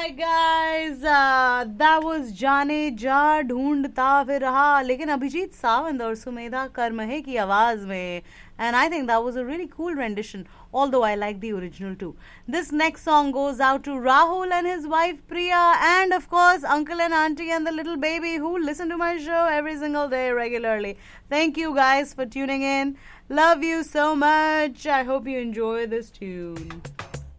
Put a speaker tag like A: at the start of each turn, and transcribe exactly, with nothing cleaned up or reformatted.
A: Alright guys, uh, that was जाने जा ढूंढता फिर रहा, लेकिन अभिजीत सावंत और सुमेधा करमहे की आवाज में. And I think that was a really cool rendition, although I like the original too. This next song goes out to Rahul and his wife Priya, and of course uncle and auntie and the little baby who listen to my show every single day regularly. Thank you guys for tuning in. Love you so much. I hope you enjoy this tune.